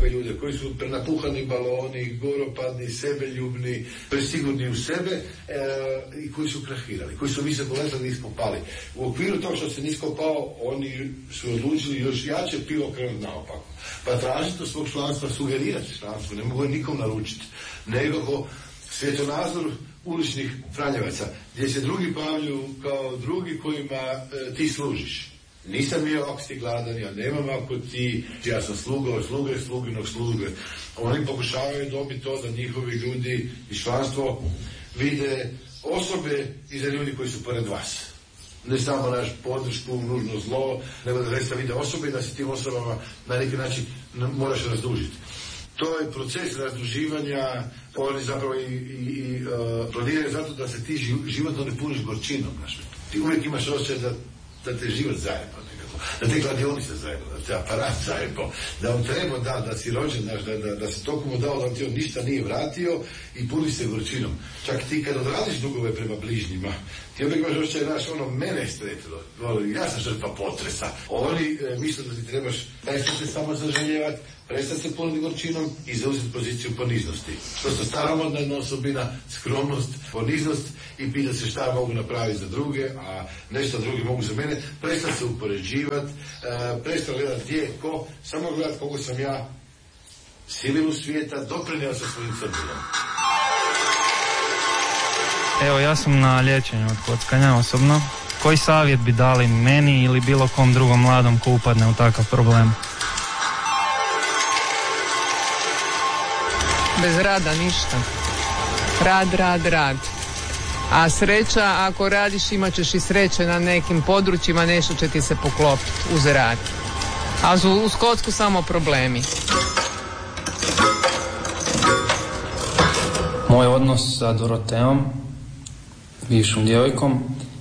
takve ljude koji su prenapuhani baloni, goropadni, sebeljubni, presigurni u sebe i koji su krahirali, koji su visoko letali i ispopali. U okviru toga što se nisko pao, oni su odlučili još jače pivo krenuti naopako. Pa tražiti od svog članstva, sugerirati članstvo, ne mogu nikom naručiti, nego svjetonazor uličnih franjevaca, gdje se drugi pavljuju kao drugi kojima ti služiš. Nisam ja ako si gladan, ja nemam ako ti, ja sam sluginog sluge. Oni pokušavaju dobiti to da njihovi ljudi i članstvo vide osobe iza ljudi koji su pored vas. Ne samo naš podršku, nužno zlo, nego da zaista vide osobe i da se tim osobama na neki način moraš razdužiti. To je proces razduživanja, oni zapravo i planiraju zato da se ti životno ne puniš gorčinom. Ti uvijek imaš osjećaj da te život zajedno nekako, da te kladionice zajedno, da te aparat zajedno, da vam treba da si rođen, da si toliko mu dao da ti on ništa nije vratio i puni se gorčinom. Čak ti kad odradiš dugove prema bližnjima, ti uvijek imaš osjećaj, mene stretilo, ja sam žrtva potresa. Oni misle da ti trebaš prestati samo zaželjevati, prestati se puniti gorčinom i zauzeti poziciju poniznosti. To je staromodna osobina, skromnost, poniznost i pitati se šta mogu napraviti za druge, a nešto drugi mogu za mene. Prestati se upoređivati, prestati gledati gdje je ko, samo gledati koliko sam ja silu svijeta doprinio sa svojim crbilom. Evo, ja sam na liječenju od kockanja osobno. Koji savjet bi dali meni ili bilo kom drugom mladom ko upadne u takav problem? Bez rada ništa. Rad. A sreća, ako radiš, imat ćeš i sreće na nekim područjima, nešto će ti se poklopiti uz rad. A uz kocku samo problemi. Moj odnos sa Doroteom, bivšom djevojkom,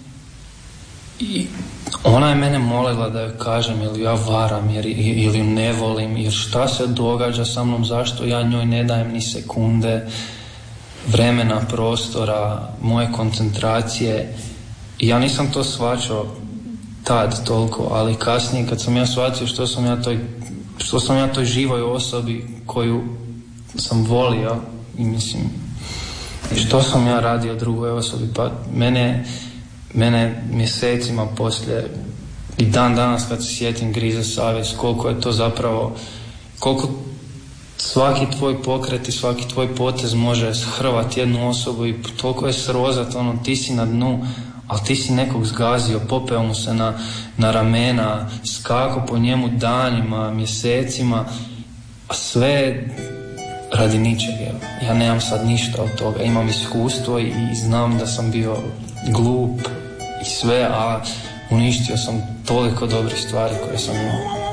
i ona je mene molila da joj kažem ili ja varam ili ne volim, jer šta se događa sa mnom, zašto ja njoj ne dajem ni sekunde vremena, prostora, moje koncentracije. I ja nisam to shvaćao tad toliko, ali kasnije kad sam ja shvatio što sam ja toj živoj osobi koju sam volio i mislim što sam ja radio drugoj osobi, pa mene mjesecima poslije i dan danas kad se sjetim grize savjest koliko je to zapravo, koliko svaki tvoj pokret i svaki tvoj potez može hrvati jednu osobu i toliko je srozat, ti si na dnu, ali ti si nekog zgazio, popeo mu se na ramena, skako po njemu danima, mjesecima, a sve radi ničeg. Ja nemam sad ništa od toga, imam iskustvo i znam da sam bio glup i sve, a uništio sam toliko dobrih stvari koje sam imao.